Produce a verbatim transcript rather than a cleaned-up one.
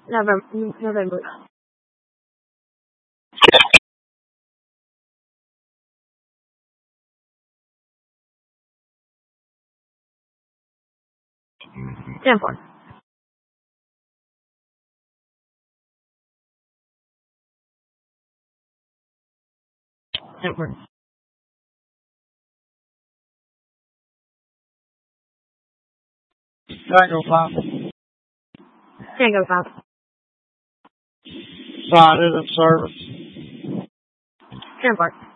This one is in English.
November. November. ten four. ten four. Tango five. Tango five. Sighted in service. ten four.